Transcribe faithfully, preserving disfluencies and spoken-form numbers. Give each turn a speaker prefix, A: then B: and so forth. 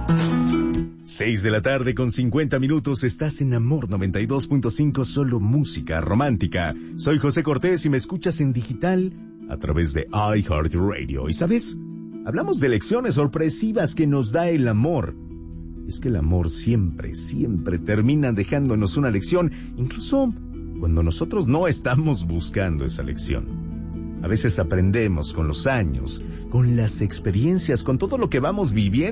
A: Seis de la tarde con cincuenta minutos, estás en Amor noventa y dos punto cinco, solo música romántica. Soy José Cortés y me escuchas en digital a través de iHeartRadio. ¿Y sabes? Hablamos de lecciones sorpresivas que nos da el amor. Es que el amor siempre, siempre termina dejándonos una lección, incluso cuando nosotros no estamos buscando esa lección. A veces aprendemos con los años, con las experiencias, con todo lo que vamos viviendo.